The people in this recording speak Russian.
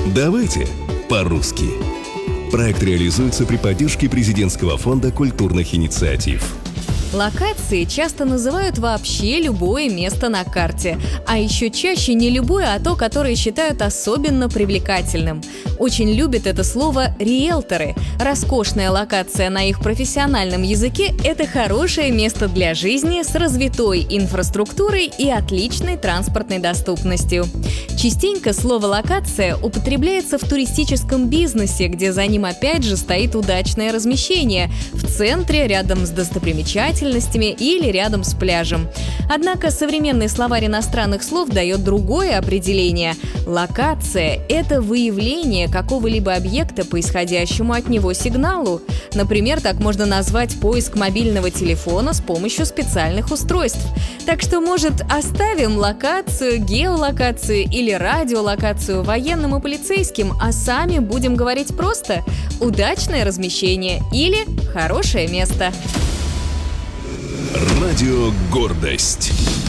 Давайте по-русски. Проект реализуется при поддержке Президентского фонда культурных инициатив. Локацией часто называют вообще любое место на карте, а еще чаще не любое, а то, которое считают особенно привлекательным. Очень любят это слово риэлторы. Роскошная локация на их профессиональном языке – это хорошее место для жизни с развитой инфраструктурой и отличной транспортной доступностью. Частенько слово «локация» употребляется в туристическом бизнесе, где за ним опять же стоит удачное размещение – в центре, рядом с достопримечательностями или рядом с пляжем. Однако современный словарь иностранных слов дает другое определение. Локация – это выявление какого-либо объекта по исходящему от него сигналу. Например, так можно назвать поиск мобильного телефона с помощью специальных устройств. Так что, может, оставим локацию, геолокацию или радиолокацию военным и полицейским, а сами будем говорить просто «удачное размещение» или «хорошее место». Радио «Гордость».